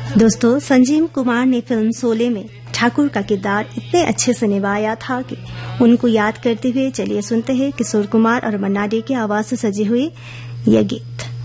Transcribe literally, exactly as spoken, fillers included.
दोस्तों, संजीव कुमार ने फिल्म शोले में ठाकुर का किरदार इतने अच्छे से निभाया था कि उनको याद करते हुए चलिए सुनते हैं किशोर कुमार और मन्ना डे की आवाज से सजे हुए यह गीत।